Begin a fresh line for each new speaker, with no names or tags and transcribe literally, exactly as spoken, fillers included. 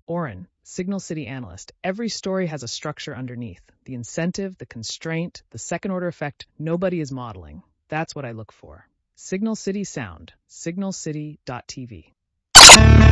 Oren, Signal City analyst. Every story has a structure underneath. The incentive, the constraint, the second-order effect nobody is modeling. That's what I look for. Signal City Sound, signal city dot t v.